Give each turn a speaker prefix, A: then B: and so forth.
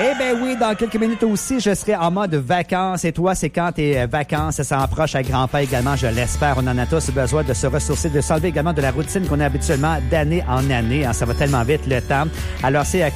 A: Eh ben oui, dans quelques minutes aussi, je serai en mode vacances. Et toi, c'est quand tes vacances s'en approchent à grands pas également, je l'espère. On en a tous besoin de se ressourcer, de s'enlever également de la routine qu'on a habituellement d'année en année. Ça va tellement vite le temps. Alors, c'est